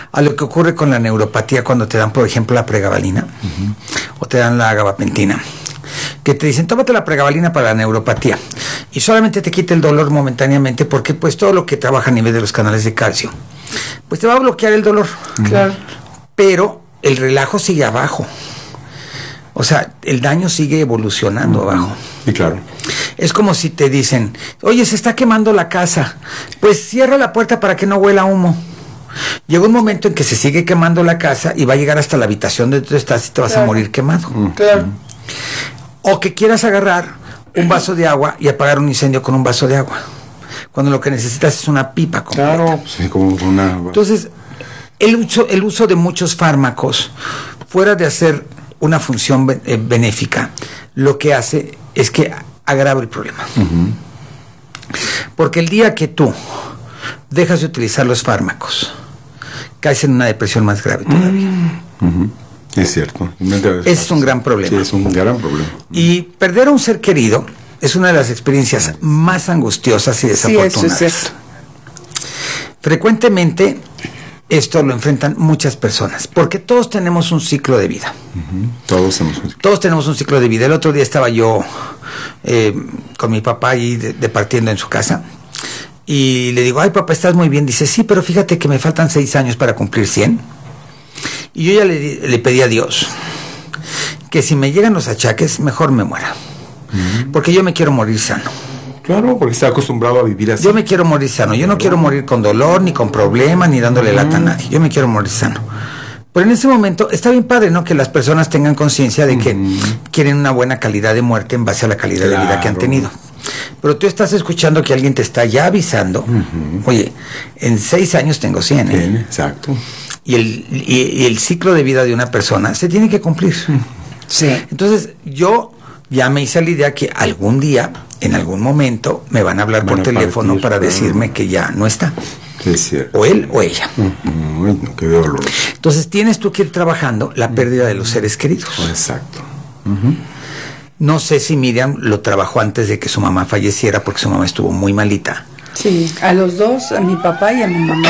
a lo que ocurre con la neuropatía cuando te dan, por ejemplo, la pregabalina o te dan la gabapentina, que te dicen, tómate la pregabalina para la neuropatía y solamente te quita el dolor momentáneamente porque pues todo lo que trabaja a nivel de los canales de calcio, pues te va a bloquear el dolor. Claro. Pero el relajo sigue abajo. O sea, el daño sigue evolucionando abajo. Sí, claro. Es como si te dicen, oye, se está quemando la casa, pues cierra la puerta para que no huela humo. Llega un momento en que se sigue quemando la casa y va a llegar hasta la habitación donde tú estás y te vas a morir quemado. Claro. O que quieras agarrar un vaso de agua y apagar un incendio con un vaso de agua, cuando lo que necesitas es una pipa completa. Claro, sí, como una... Entonces, el uso de muchos fármacos, fuera de hacer una función benéfica, lo que hace es que agrava el problema. Porque el día que tú dejas de utilizar los fármacos, caes en una depresión más grave todavía. Es cierto. Ese es un gran problema. Sí, es un gran problema. Y perder a un ser querido es una de las experiencias más angustiosas y desafortunadas. Sí, eso es cierto. Frecuentemente esto lo enfrentan muchas personas, porque todos tenemos un ciclo de vida. Todos tenemos un ciclo de vida. El otro día estaba yo con mi papá ahí departiendo en su casa, y le digo, ay papá, estás muy bien. Dice, sí, pero fíjate que me faltan 6 años para cumplir 100. Y yo ya le pedí a Dios que si me llegan los achaques, mejor me muera. Porque yo me quiero morir sano. Claro, porque está acostumbrado a vivir así. Yo me quiero morir sano. Yo no quiero morir con dolor, ni con problemas, ni dándole lata a nadie. Yo me quiero morir sano. Pero en ese momento está bien padre, ¿no? Que las personas tengan conciencia de que quieren una buena calidad de muerte en base a la calidad de vida que han tenido. Pero tú estás escuchando que alguien te está ya avisando. Oye, en 6 años tengo 100. Bien, exacto. Y el ciclo de vida de una persona se tiene que cumplir. Sí. Entonces yo ya me hice la idea que algún día, en algún momento, me van a hablar por teléfono para decirme que ya no está. Es cierto. O él o ella. Qué dolor. Entonces tienes tú que ir trabajando la pérdida de los seres queridos. Exacto. No sé si Miriam lo trabajó antes de que su mamá falleciera, porque su mamá estuvo muy malita. Sí, a los dos, a mi papá y a mi mamá.